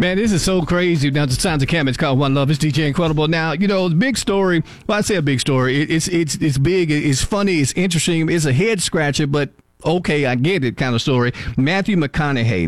Man, this is so crazy. Now, the Sounds of Cam, it's called One Love. It's DJ Incredible. Now, the big story, well, I say a big story. It's big, it's funny, it's interesting, it's a head scratcher, but okay, I get it kind of story. Matthew McConaughey.